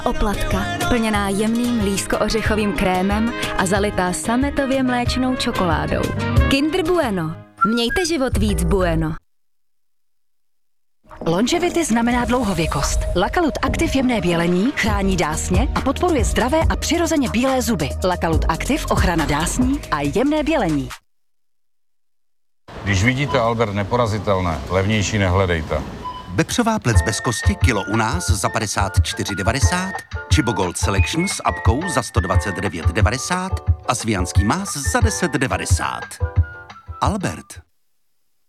Oplatka, plněná jemným lísko-ořechovým krémem a zalitá sametově mléčnou čokoládou. Kinder Bueno. Mějte život víc bueno. Longevity znamená dlouhověkost. Lakalut Activ jemné bělení chrání dásně a podporuje zdravé a přirozeně bílé zuby. Lakalut Activ ochrana dásní a jemné bělení. Když vidíte Albert neporazitelné, levnější nehledejte. Bepřová plec bez kosti kilo u nás za 54,90, Chibo Gold Selection s apkou za 129,90 a svijanský más za 10,90. Albert.